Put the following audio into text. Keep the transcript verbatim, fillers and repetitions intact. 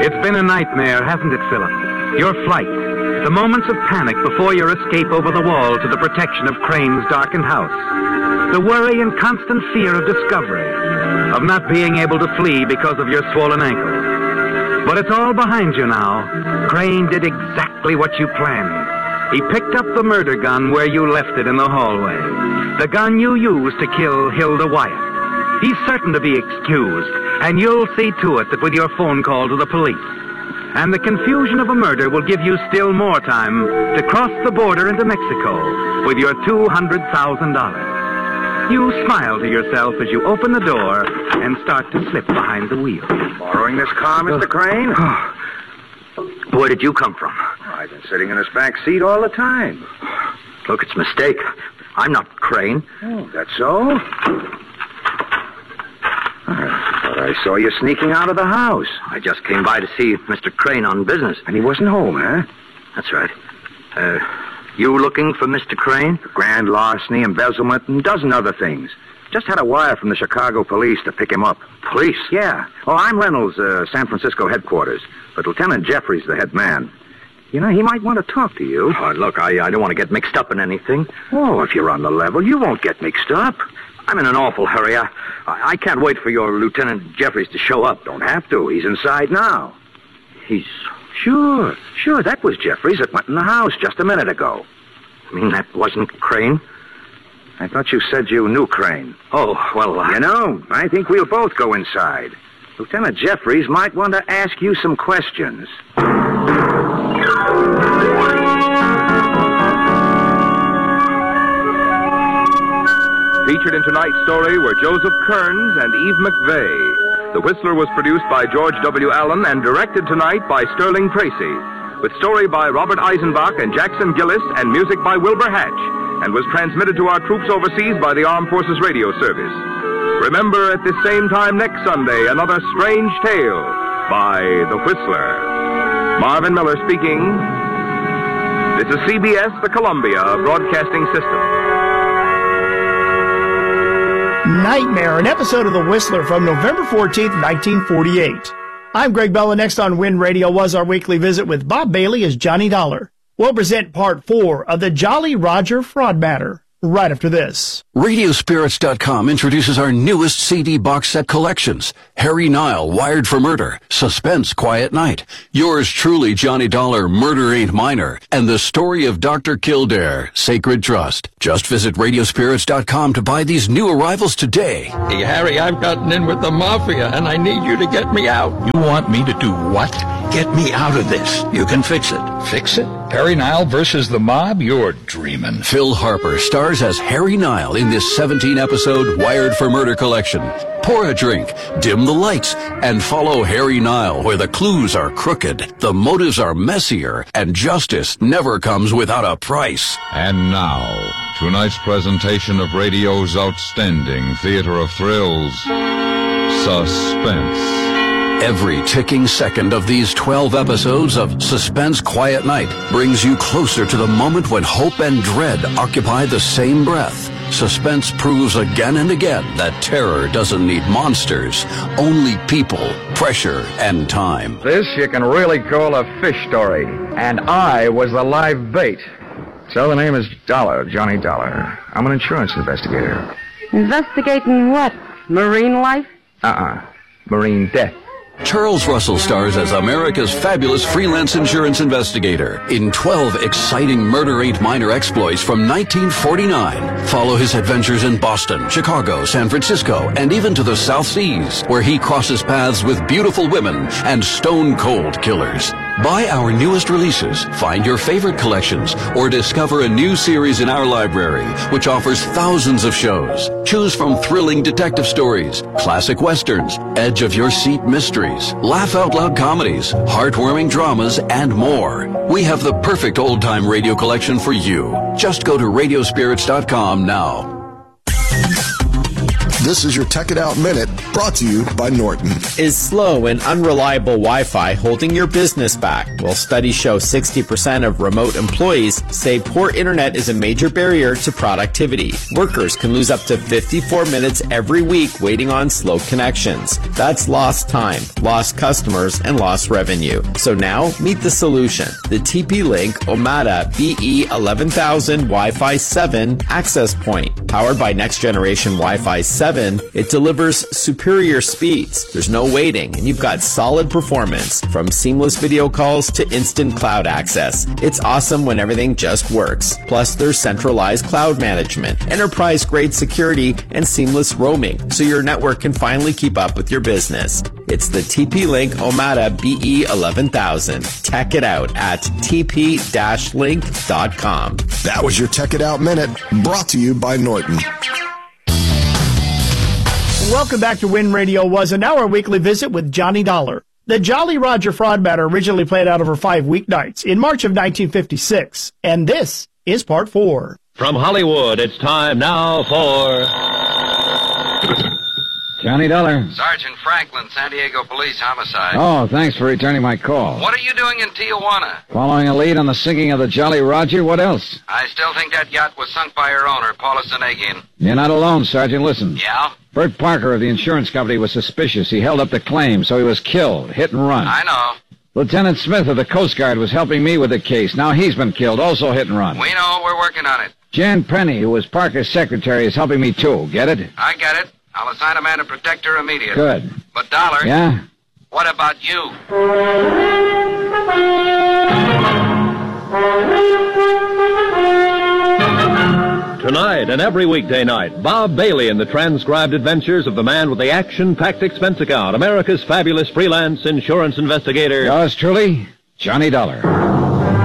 It's been a nightmare, hasn't it, Philip? Your flight, the moments of panic before your escape over the wall to the protection of Crane's darkened house, the worry and constant fear of discovery, of not being able to flee because of your swollen ankle. But it's all behind you now. Crane did exactly what you planned. He picked up the murder gun where you left it in the hallway, the gun you used to kill Hilda Wyatt. He's certain to be excused, and you'll see to it that with your phone call to the police. And the confusion of a murder will give you still more time to cross the border into Mexico with your two hundred thousand dollars. You smile to yourself as you open the door and start to slip behind the wheel. Borrowing this car, Mister Crane? Where did you come from? I've been sitting in this back seat all the time. Look, it's a mistake. I'm not Crane. Oh, that's so? I thought I saw you sneaking out of the house. I just came by to see Mister Crane on business. And he wasn't home, huh? That's right. Uh, you looking for Mister Crane? Grand larceny, embezzlement, and a dozen other things. Just had a wire from the Chicago police to pick him up. Police? Yeah. Oh, I'm Reynolds, uh, San Francisco headquarters. But Lieutenant Jeffries, the head man. You know, he might want to talk to you. Oh, look, I, I don't want to get mixed up in anything. Oh, if you're on the level, you won't get mixed up. I'm in an awful hurry. I, I can't wait for your Lieutenant Jeffries to show up. Don't have to. He's inside now. He's... Sure, sure. That was Jeffries that went in the house just a minute ago. I mean, that wasn't Crane? I thought you said you knew Crane. Oh, well... Uh... You know, I think we'll both go inside. Lieutenant Jeffries might want to ask you some questions. Featured in tonight's story were Joseph Kearns and Eve McVeigh. The Whistler was produced by George W. Allen and directed tonight by Sterling Tracy, with story by Robert Eisenbach and Jackson Gillis and music by Wilbur Hatch, and was transmitted to our troops overseas by the Armed Forces Radio Service. Remember, at this same time next Sunday, another strange tale by The Whistler. Marvin Miller speaking. This is C B S, the Columbia Broadcasting System. Nightmare, an episode of The Whistler from November fourteenth, nineteen forty-eight. I'm Greg Bella. Next on Wind Radio was our weekly visit with Bob Bailey as Johnny Dollar. We'll present part four of the Jolly Roger fraud matter right after this. Radio Spirits dot com introduces our newest C D box set collections. Harry Nile, Wired for Murder, Suspense, Quiet Night, Yours Truly, Johnny Dollar, Murder Ain't Minor, and The Story of Doctor Kildare, Sacred Trust. Just visit Radio Spirits dot com to buy these new arrivals today. Hey, Harry, I've gotten in with the mafia, and I need you to get me out. You want me to do what? Get me out of this. You can fix it. Fix it? Harry Nile versus the mob? You're dreaming. Phil Harper stars as Harry Nile in this seventeen-episode Wired for Murder collection. Pour a drink, dim the lights, and follow Harry Nile where the clues are crooked, the motives are messier, and justice never comes without a price. And now, tonight's presentation of radio's outstanding theater of thrills, Suspense. Every ticking second of these twelve episodes of Suspense, Quiet Night brings you closer to the moment when hope and dread occupy the same breath. Suspense proves again and again that terror doesn't need monsters, only people, pressure, and time. This you can really call a fish story, and I was the live bait. So the name is Dollar, Johnny Dollar. I'm an insurance investigator. Investigating what? Marine life? Uh-uh. Marine death. Charles Russell stars as America's fabulous freelance insurance investigator in twelve exciting Murder Ain't Minor exploits from nineteen forty-nine. Follow his adventures in Boston, Chicago, San Francisco, and even to the South Seas, where he crosses paths with beautiful women and stone-cold killers. Buy our newest releases, find your favorite collections, or discover a new series in our library, which offers thousands of shows. Choose from thrilling detective stories, classic westerns, edge-of-your-seat mysteries, laugh-out-loud comedies, heartwarming dramas, and more. We have the perfect old-time radio collection for you. Just go to Radio Spirits dot com now. This is your Tech It Out Minute, brought to you by Norton. Is slow and unreliable Wi-Fi holding your business back? Well, studies show sixty percent of remote employees say poor internet is a major barrier to productivity. Workers can lose up to fifty-four minutes every week waiting on slow connections. That's lost time, lost customers, and lost revenue. So now, meet the solution. The T P-Link Omada B E eleven thousand Wi-Fi seven access point. Powered by next-generation Wi-Fi seven, it delivers superior speeds. There's no waiting, and you've got solid performance, from seamless video calls to instant cloud access. It's awesome when everything just works. Plus, there's centralized cloud management, enterprise-grade security, and seamless roaming, so your network can finally keep up with your business. It's the T P-Link Omada B E eleven thousand. Tech it out at t p dash link dot com. That was your Tech It Out Minute, brought to you by Norton. Welcome back to Win Radio Was, and now our weekly visit with Johnny Dollar. The Jolly Roger fraud matter originally played out over five weeknights in March of nineteen fifty-six, and this is part four. From Hollywood, it's time now for... Johnny Dollar. Sergeant Franklin, San Diego Police Homicide. Oh, thanks for returning my call. What are you doing in Tijuana? Following a lead on the sinking of the Jolly Roger. What else? I still think that yacht was sunk by her owner, Paula Senegian. You're not alone, Sergeant. Listen. Yeah? Bert Parker of the insurance company was suspicious. He held up the claim, so he was killed. Hit and run. I know. Lieutenant Smith of the Coast Guard was helping me with the case. Now he's been killed, also hit and run. We know. We're working on it. Jan Penny, who was Parker's secretary, is helping me, too. Get it? I get it. I'll assign a man to protect her immediately. Good. But, Dollar... Yeah? What about you? Tonight and every weekday night, Bob Bailey in the transcribed adventures of the man with the action-packed expense account, America's fabulous freelance insurance investigator. Yours truly, Johnny Dollar.